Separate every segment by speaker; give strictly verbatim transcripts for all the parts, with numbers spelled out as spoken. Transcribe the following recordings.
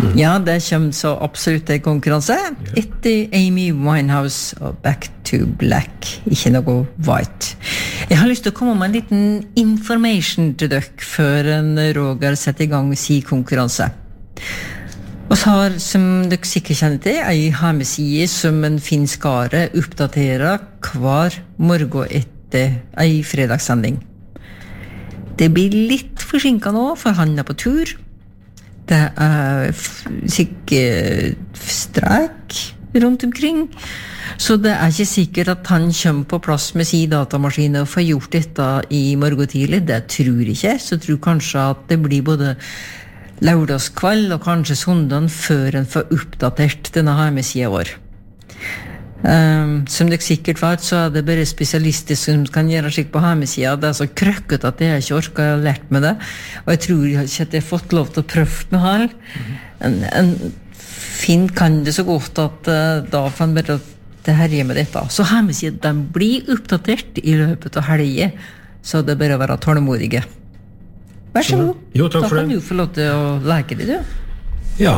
Speaker 1: Ja, det kommer så absolutt en konkurranse. Etter Amy Winehouse og Back to Black. Ikke noe white. Jeg har lyst til å komme med en liten information til dere før en Roger setter i gang med sin konkurranse. Og så har, som dere sikkert kjenner til, en hjemmeside som en fin skare oppdaterer hver morgen etter en fredagssending. Det blir litt forsinket nå, for han er på tur. Det er sikkert streik rundt omkring, så det er ikke sikkert at han kommer på plass med sin datamaskin og får gjort dette i morgen tidlig. Det tror jeg ikke, så jeg tror kanskje at det blir både lørdagskveld og kanskje søndagen før en får oppdatert denne hjemmesiden vår. Um, som dere sikkert vet, så er det bare spesialister som kan gjøre slik på hjemmesiden. Det er så krøkket at jeg ikke orker å ha lært med det, og jeg tror ikke at jeg har fått lov til å prøve med her. En, en fin kan det så godt at uh, da får han bare det herje med dette. Så hjemmesiden, den blir oppdatert i løpet av helgen, så det er bare å være tålmodige. Vær så god.
Speaker 2: Jo, takk for det.
Speaker 1: Da kan du få lov til å leke det, du.
Speaker 2: Ja.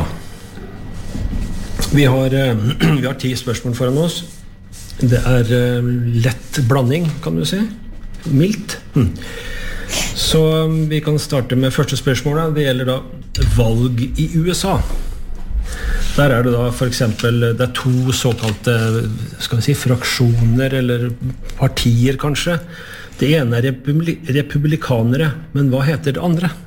Speaker 2: Vi har, vi har ti spørsmål foran oss. Det er lett blanding, kan du si. Mildt. Hm. Så vi kan starte med første spørsmål. Det gjelder da valg i U S A. Der er det da for eksempel, det er to såkalte, skal vi si, fraksjoner eller partier kanskje. Det ene er republi- republikanere, men hva heter det andre?